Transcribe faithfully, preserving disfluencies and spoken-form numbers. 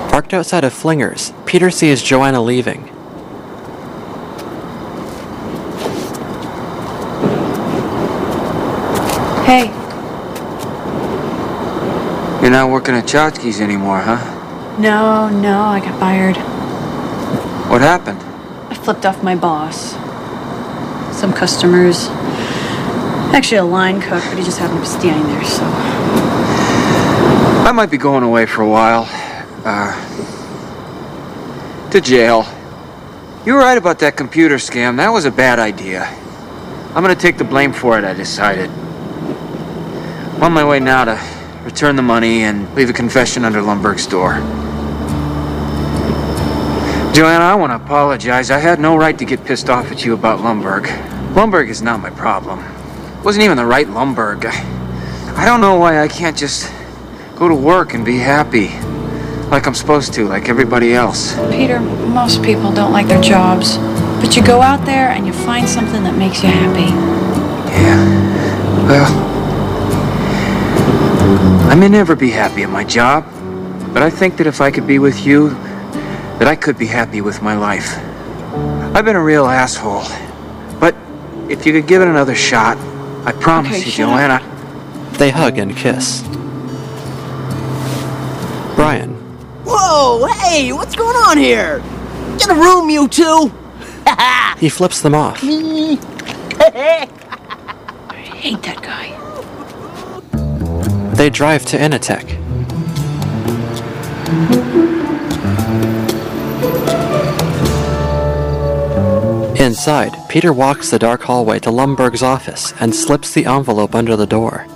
Parked outside of Flinger's, Peter sees Joanna leaving. Hey. You're not working at Chotsky's anymore, huh? No, no, I got fired. What happened? I flipped off my boss. Some customers. Actually a line cook, but he just happened to be standing there, so... I might be going away for a while. Uh... To jail. You were right about that computer scam. That was a bad idea. I'm gonna take the blame for it, I decided. I'm on my way now to return the money and leave a confession under Lumberg's door. Joanna, I want to apologize. I had no right to get pissed off at you about Lumberg. Lumberg is not my problem. It wasn't even the right Lumberg. I don't know why I can't just go to work and be happy. Like I'm supposed to, like everybody else. Peter, most people don't like their jobs. But you go out there and you find something that makes you happy. Yeah. Well, I may never be happy at my job, but I think that if I could be with you, that I could be happy with my life. I've been a real asshole, but if you could give it another shot, I promise Okay, you, shut Joanna. up. They hug and kiss. Brian. Whoa, hey, what's going on here? Get a room, you two. He flips them off. I hate that guy. They drive to Initech. Inside, Peter walks the dark hallway to Lumberg's office and slips the envelope under the door.